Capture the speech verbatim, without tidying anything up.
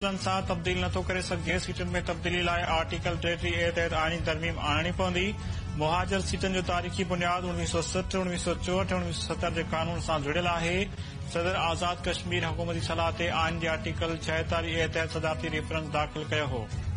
सां तब्दील नथो करे सघे। सीटुनि में तब्दीली लाइ आर्टिकल टेटीह ए तहत आईनी तरमीम आणणी पवंदी। मुहाजिर सीटुनि जो तारीख़ी बुनियाद उणिवीह सौ सठ उणिवीह सौ चौहठि उणिवीह सौ सतरि जे कानून सां जुड़ियल आहे। सदर आज़ाद कश्मीर हुकूमती सलाह ते आइन जे आर्टिकल छहतालीह ए तहत सदारती रेफरेंस दाख़िल कयो हो।